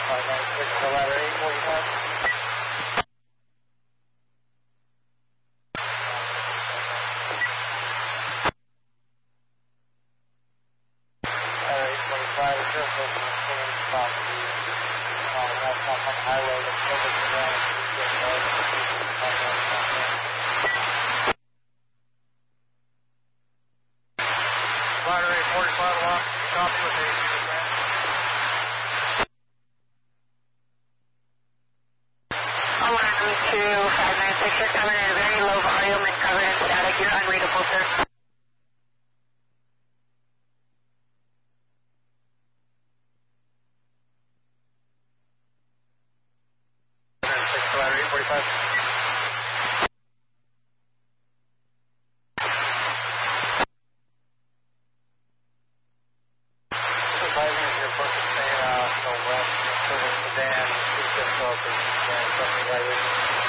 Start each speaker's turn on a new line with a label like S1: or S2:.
S1: 596 to ladder 845. Ladder 845 is just open the same spot to be that's off on the highway that's over to the ground. Ladder 845 lock, copy with a
S2: Alarm 2596, you're coming in a very low volume and covered in static. You're unreadable, sir.
S1: Ladder 845. Advising if you're supposed to stay the west, so the sedan, keep this open, and something like this.